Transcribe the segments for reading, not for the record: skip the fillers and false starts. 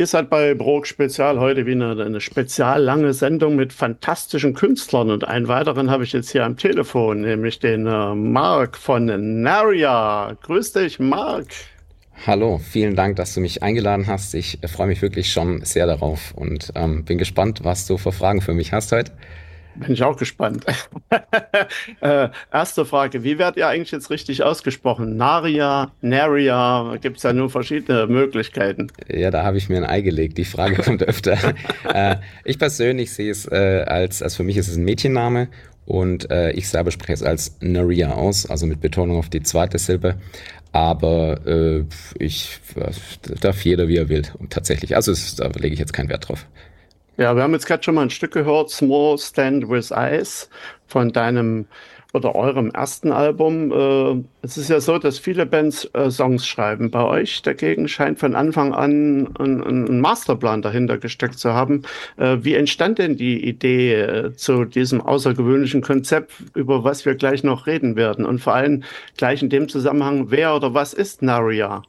Ihr seid bei Brok Spezial heute wieder eine spezial lange Sendung mit fantastischen Künstlern und einen weiteren habe ich jetzt hier am Telefon, nämlich den Marc von Naria. Grüß dich, Marc. Hallo, vielen Dank, dass du mich eingeladen hast. Ich freue mich wirklich schon sehr darauf und bin gespannt, was du für Fragen für mich hast heute. Bin ich auch gespannt. Erste Frage, wie werdet ihr eigentlich jetzt richtig ausgesprochen? Naria, Naria, gibt es ja nur verschiedene Möglichkeiten. Ja, da habe ich mir ein Ei gelegt. Die Frage kommt öfter. Ich persönlich sehe es als für mich ist es ein Mädchenname und ich selber spreche es als Naria aus, also mit Betonung auf die zweite Silbe. Aber ich darf jeder wie er will. Und tatsächlich, also da lege ich jetzt keinen Wert drauf. Ja, wir haben jetzt gerade schon mal ein Stück gehört, Small Stand with Ice von deinem oder eurem ersten Album. Es ist ja so, dass viele Bands Songs schreiben. Bei euch dagegen scheint von Anfang an ein Masterplan dahinter gesteckt zu haben. Wie entstand denn die Idee zu diesem außergewöhnlichen Konzept, über was wir gleich noch reden werden? Und vor allem gleich in dem Zusammenhang, wer oder was ist Naria?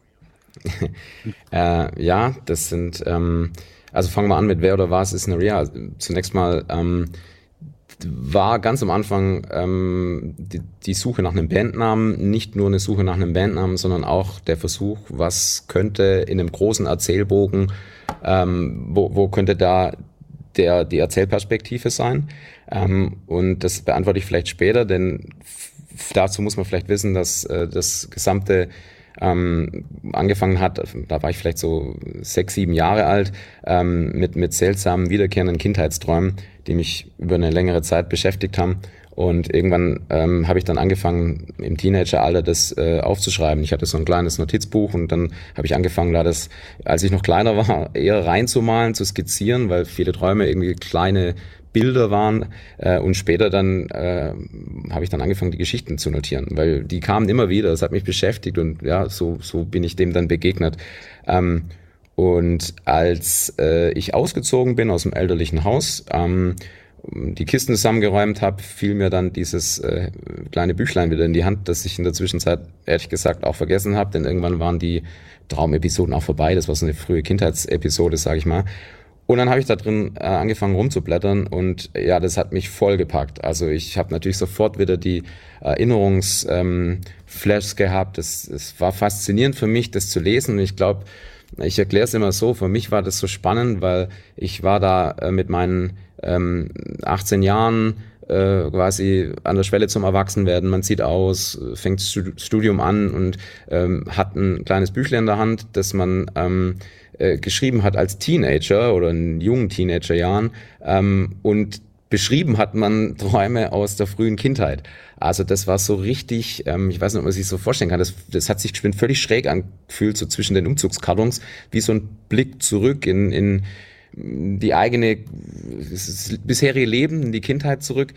Ja, das sind, also fangen wir an mit wer oder was ist Naria. Also zunächst mal war ganz am Anfang die Suche nach einem Bandnamen, nicht nur eine Suche nach einem Bandnamen, sondern auch der Versuch, was könnte in einem großen Erzählbogen, wo könnte da die Erzählperspektive sein. Und das beantworte ich vielleicht später, denn dazu muss man vielleicht wissen, dass das gesamte angefangen hat, da war ich vielleicht so 6, 7 Jahre alt, mit seltsamen, wiederkehrenden Kindheitsträumen, die mich über eine längere Zeit beschäftigt haben. Und irgendwann habe ich dann angefangen, im Teenageralter das aufzuschreiben. Ich hatte so ein kleines Notizbuch und dann habe ich angefangen, da das, als ich noch kleiner war, eher reinzumalen, zu skizzieren, weil viele Träume irgendwie kleine Bilder waren und später dann habe ich dann angefangen, die Geschichten zu notieren, weil die kamen immer wieder, das hat mich beschäftigt und ja, so bin ich dem dann begegnet. Und als ich ausgezogen bin aus dem elterlichen Haus, die Kisten zusammengeräumt habe, fiel mir dann dieses kleine Büchlein wieder in die Hand, das ich in der Zwischenzeit ehrlich gesagt auch vergessen habe, denn irgendwann waren die Traumepisoden auch vorbei, das war so eine frühe Kindheitsepisode, sage ich mal. Und dann habe ich da drin angefangen rumzublättern und ja, das hat mich vollgepackt. Also ich habe natürlich sofort wieder die Erinnerungsflashs gehabt. Es war faszinierend für mich, das zu lesen. Und ich glaube, ich erkläre es immer so, für mich war das so spannend, weil ich war da mit meinen 18 Jahren quasi an der Schwelle zum Erwachsenwerden. Man zieht aus, fängt Studium an und hat ein kleines Büchlein in der Hand, das man geschrieben hat als Teenager oder in jungen Teenagerjahren und beschrieben hat man Träume aus der frühen Kindheit. Also das war so richtig, ich weiß nicht, ob man sich so vorstellen kann, das hat sich völlig schräg angefühlt, so zwischen den Umzugskartons, wie so ein Blick zurück in die eigene das bisherige Leben, in die Kindheit zurück,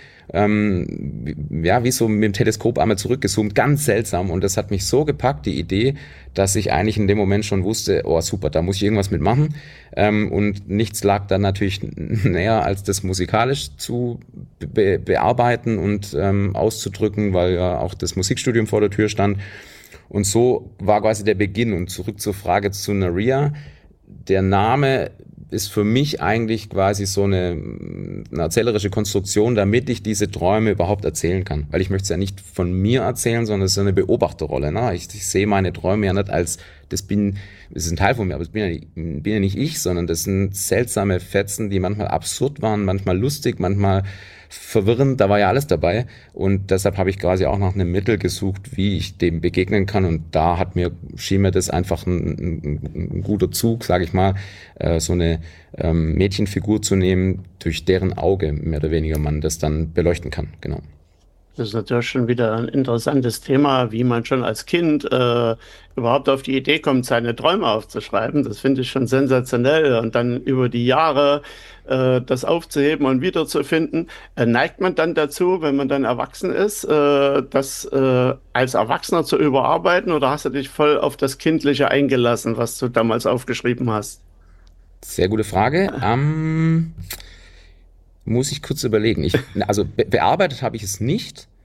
ja, wie so mit dem Teleskop einmal zurückgezoomt, ganz seltsam und das hat mich so gepackt, die Idee, dass ich eigentlich in dem Moment schon wusste, oh super, da muss ich irgendwas mitmachen und nichts lag dann natürlich näher, als das musikalisch zu bearbeiten und auszudrücken, weil ja auch das Musikstudium vor der Tür stand und so war quasi der Beginn und zurück zur Frage zu Naria, der Name ist für mich eigentlich quasi so eine erzählerische Konstruktion, damit ich diese Träume überhaupt erzählen kann. Weil ich möchte es ja nicht von mir erzählen, sondern es ist eine Beobachterrolle. Ne? Ich sehe meine Träume ja nicht als, das ist ein Teil von mir, aber das bin ja nicht ich, sondern das sind seltsame Fetzen, die manchmal absurd waren, manchmal lustig, manchmal verwirrend, da war ja alles dabei und deshalb habe ich quasi auch nach einem Mittel gesucht, wie ich dem begegnen kann und da schien mir das einfach ein guter Zug, sage ich mal, so eine Mädchenfigur zu nehmen, durch deren Auge mehr oder weniger man das dann beleuchten kann, genau. Das ist natürlich schon wieder ein interessantes Thema, wie man schon als Kind überhaupt auf die Idee kommt, seine Träume aufzuschreiben. Das finde ich schon sensationell. Und dann über die Jahre das aufzuheben und wiederzufinden. Neigt man dann dazu, wenn man dann erwachsen ist, das als Erwachsener zu überarbeiten oder hast du dich voll auf das Kindliche eingelassen, was du damals aufgeschrieben hast? Sehr gute Frage. Muss ich kurz überlegen. Also bearbeitet habe ich es nicht.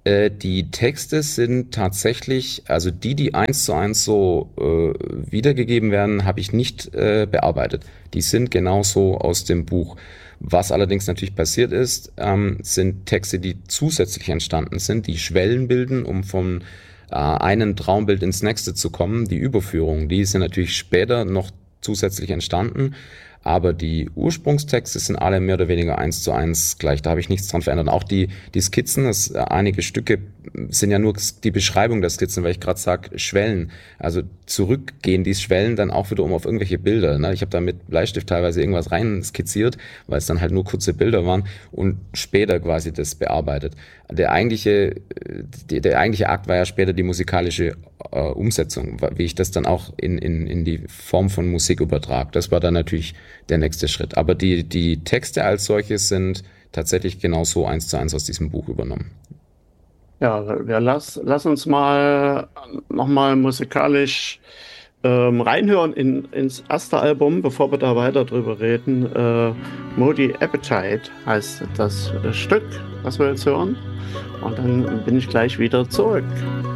Die Texte sind tatsächlich, also die eins zu eins so wiedergegeben werden, habe ich nicht bearbeitet. Die sind genauso aus dem Buch. Was allerdings natürlich passiert ist, sind Texte, die zusätzlich entstanden sind, die Schwellen bilden, um vom einen Traumbild ins nächste zu kommen. Die Überführung, die sind natürlich später noch zusätzlich entstanden. Aber die Ursprungstexte sind alle mehr oder weniger eins zu eins gleich. Da habe ich nichts dran verändert. Auch die Skizzen, einige Stücke sind ja nur die Beschreibung der Skizzen, weil ich gerade sage, Schwellen. Also zurückgehen die Schwellen dann auch wiederum auf irgendwelche Bilder. Ne? Ich habe da mit Bleistift teilweise irgendwas rein skizziert, weil es dann halt nur kurze Bilder waren und später quasi das bearbeitet. Der eigentliche Akt war ja später die musikalische Umsetzung, wie ich das dann auch in die Form von Musik übertrage. Das war dann natürlich der nächste Schritt. Aber die Texte als solches sind tatsächlich genauso eins zu eins aus diesem Buch übernommen. Ja, lass uns mal nochmal musikalisch reinhören ins erste Album, bevor wir da weiter drüber reden. Moody Appetite heißt das Stück, was wir jetzt hören. Und dann bin ich gleich wieder zurück.